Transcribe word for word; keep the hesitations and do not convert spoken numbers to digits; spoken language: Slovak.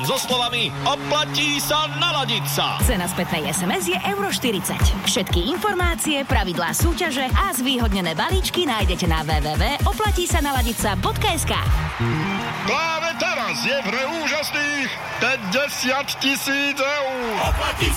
so slovami oplatí sa naladiť sa. Cena spätnej es em es je euro štyridsať. Všetky informácie, pravidlá súťaže a zvýhodnené balíčky nájdete na w w w bodka oplatí sa naladiť sa bodka es ká. Práve teraz je v hre úžasných päťdesiat tisíc eur. Oplatí